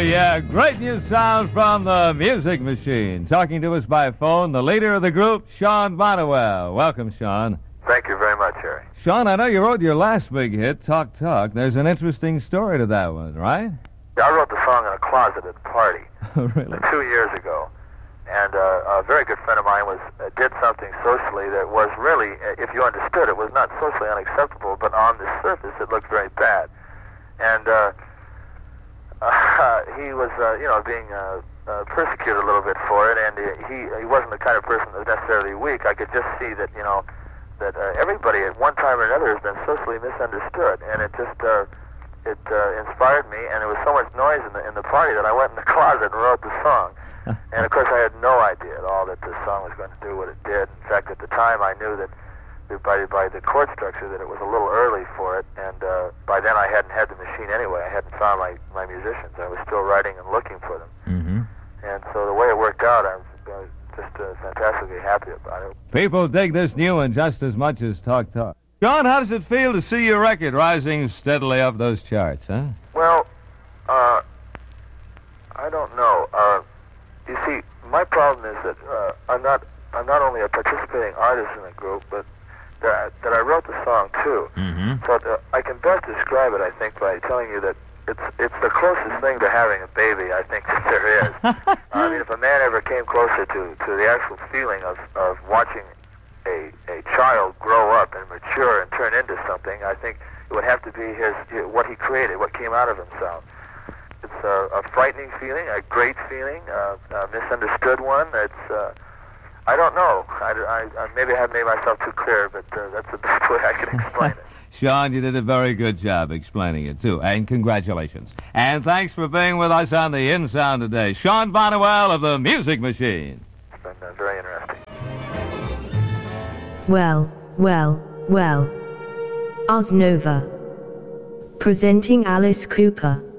yeah, great new sound from the Music Machine. Talking to us by phone, the leader of the group, Sean Bonnewell. Welcome, Sean. Thank you very much, Harry. Sean, I know you wrote your last big hit, Talk Talk. There's an interesting story to that one, right? Yeah, I wrote the song in a closet at a party Really? 2 years ago. And a very good friend of mine did something socially that was really, if you understood, it was not socially unacceptable, but on the surface it looked very bad. And he was, being persecuted a little bit for it, and he wasn't the kind of person that was necessarily weak. I could just see that, that everybody at one time or another has been socially misunderstood, and it just inspired me. And there was so much noise in the party that I went in the closet and wrote the song. And of course, I had no idea at all that this song was going to do what it did. In fact, at the time, I knew that by the chord structure that it was a little early for it, and by then I hadn't had the machine anyway. I hadn't found my musicians. I was still writing and looking for them. Mm-hmm. And so the way it worked out, I was just fantastically happy about it. People dig this new one just as much as Talk Talk. John, how does it feel to see your record rising steadily up those charts, huh? Well, I don't know. You see, my problem is that I'm not only a participating artist in the group, but that I wrote the song too. Mm-hmm. So I can best describe it, I think, by telling you that it's the closest thing to having a baby, I think, that there is. I mean, if a man ever came closer to the actual feeling of watching a child grow up and mature and turn into something, I think it would have to be what he created, what came out of himself. It's a frightening feeling, a great feeling, a misunderstood one. It's I don't know. I maybe I haven't made myself too clear, but that's the best way I can explain it. Sean, you did a very good job explaining it, too. And congratulations. And thanks for being with us on the In Sound today. Sean Bonnewell of the Music Machine. It's been very interesting. Well. Ars Nova. Presenting Alice Cooper.